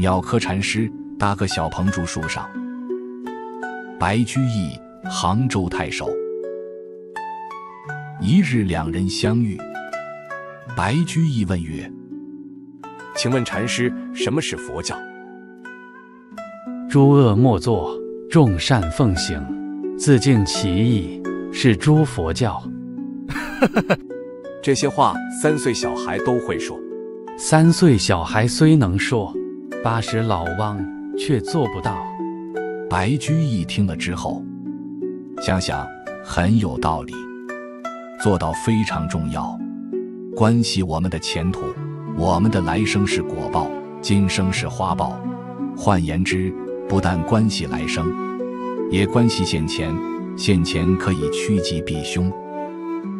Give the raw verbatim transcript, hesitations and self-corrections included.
鸟窠禅师搭个小棚住树上。白居易，杭州太守。一日两人相遇，白居易问曰： 请问禅师，什么是佛教？ 诸恶莫作，众善奉行，自净其意，是诸佛教。 这些话三岁小孩都会说。 三岁小孩虽能说，八十老翁却做不到。 白居易听了之后，想想很有道理，做到非常重要，关系我们的前途。我们的来生是果报，今生是花报。换言之，不但关系来生，也关系现前。现前可以趋吉避凶，